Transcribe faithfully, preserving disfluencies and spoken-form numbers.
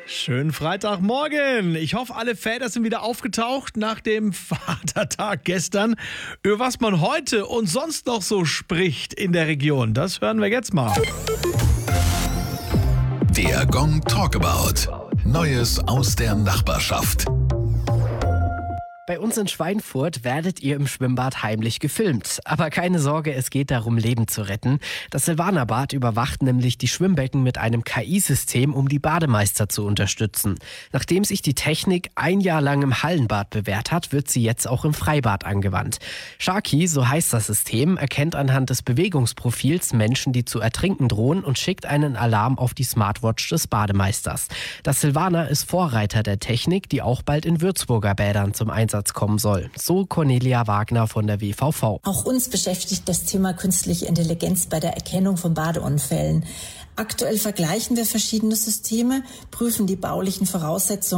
Schönen Freitagmorgen. Ich hoffe, alle Väter sind wieder aufgetaucht nach dem Vatertag gestern. Über was man heute und sonst noch so spricht in der Region, das hören wir jetzt mal. Der Gong Talkabout. Neues aus der Nachbarschaft. Bei uns in Schweinfurt werdet ihr im Schwimmbad heimlich gefilmt. Aber keine Sorge, es geht darum, Leben zu retten. Das Silvanerbad überwacht nämlich die Schwimmbecken mit einem K I-System, um die Bademeister zu unterstützen. Nachdem sich die Technik ein Jahr lang im Hallenbad bewährt hat, wird sie jetzt auch im Freibad angewandt. Sharky, so heißt das System, erkennt anhand des Bewegungsprofils Menschen, die zu ertrinken drohen und schickt einen Alarm auf die Smartwatch des Bademeisters. Das Silvaner ist Vorreiter der Technik, die auch bald in Würzburger Bädern zum Einsatz kommen soll. So Cornelia Wagner von der W V V. Auch uns beschäftigt das Thema künstliche Intelligenz bei der Erkennung von Badeunfällen. Aktuell vergleichen wir verschiedene Systeme, prüfen die baulichen Voraussetzungen